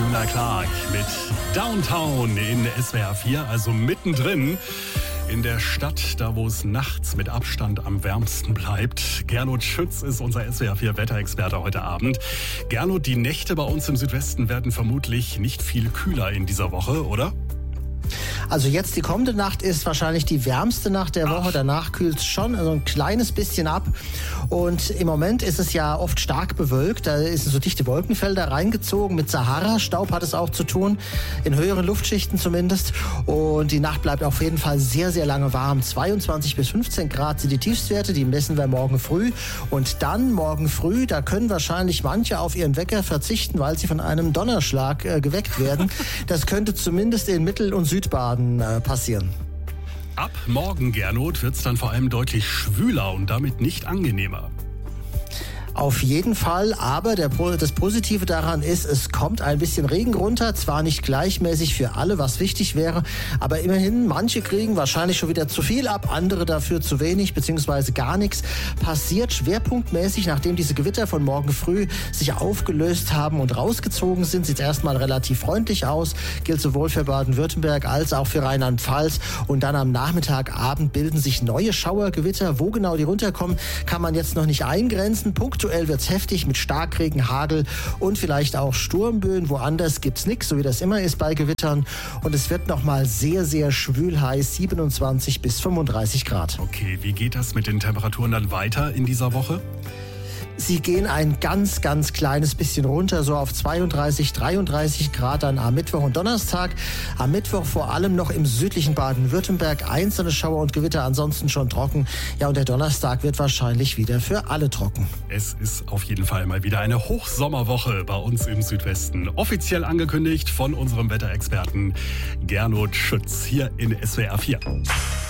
Petula Clark mit Downtown in SWR 4, also mittendrin in der Stadt, da wo es nachts mit Abstand am wärmsten bleibt. Gernot Schütz ist unser SWR 4 Wetterexperte heute Abend. Gernot, die Nächte bei uns im Südwesten werden vermutlich nicht viel kühler in dieser Woche, oder? Also jetzt die kommende Nacht ist wahrscheinlich die wärmste Nacht der Woche. Danach kühlt es schon also ein kleines bisschen ab. Und im Moment ist es ja oft stark bewölkt. Da ist so dichte Wolkenfelder reingezogen. Mit Sahara-Staub hat es auch zu tun, in höheren Luftschichten zumindest. Und die Nacht bleibt auf jeden Fall sehr, sehr lange warm. 22 bis 15 Grad sind die Tiefstwerte. Die messen wir morgen früh. Und dann morgen früh, da können wahrscheinlich manche auf ihren Wecker verzichten, weil sie von einem Donnerschlag geweckt werden. Das könnte zumindest in Mittel- und Südbaden passieren. Ab morgen, Gernot, wird es dann vor allem deutlich schwüler und damit nicht angenehmer. Auf jeden Fall, aber das Positive daran ist, es kommt ein bisschen Regen runter, zwar nicht gleichmäßig für alle, was wichtig wäre, aber immerhin, manche kriegen wahrscheinlich schon wieder zu viel ab, andere dafür zu wenig, beziehungsweise gar nichts passiert. Schwerpunktmäßig, nachdem diese Gewitter von morgen früh sich aufgelöst haben und rausgezogen sind, sieht es erstmal relativ freundlich aus, gilt sowohl für Baden-Württemberg als auch für Rheinland-Pfalz, und dann am Nachmittag, Abend bilden sich neue Schauergewitter. Wo genau die runterkommen, kann man jetzt noch nicht eingrenzen. Aktuell wird's heftig mit Starkregen, Hagel und vielleicht auch Sturmböen. Woanders gibt's nichts, so wie das immer ist bei Gewittern. Und es wird nochmal sehr, sehr schwül heiß, 27 bis 35 Grad. Okay, wie geht das mit den Temperaturen dann weiter in dieser Woche? Sie gehen ein ganz, ganz kleines bisschen runter, so auf 32, 33 Grad dann am Mittwoch und Donnerstag. Am Mittwoch vor allem noch im südlichen Baden-Württemberg einzelne Schauer und Gewitter, ansonsten schon trocken. Ja, und der Donnerstag wird wahrscheinlich wieder für alle trocken. Es ist auf jeden Fall mal wieder eine Hochsommerwoche bei uns im Südwesten. Offiziell angekündigt von unserem Wetterexperten Gernot Schütz hier in SWR 4.